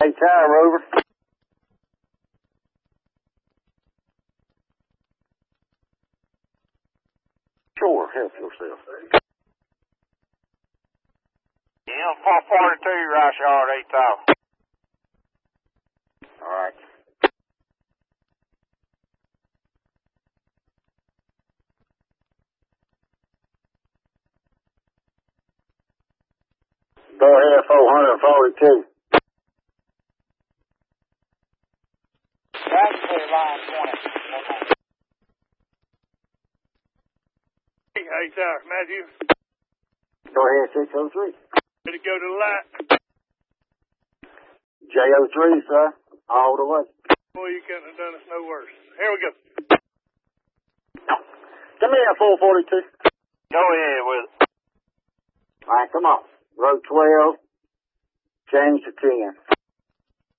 Hey, Tower Rover. Sure, help yourself. M442, Rush Yard, 8 Tower. All right. Go ahead, 442. Back to line 20. Hey, Tower, Matthew. Go ahead, 603. Ready to go to the light? J03, sir. All the way. Boy, you couldn't have done us no worse. Here we go. Come here, 442. Go ahead with it. All right, come on. Road 12. Change to 10.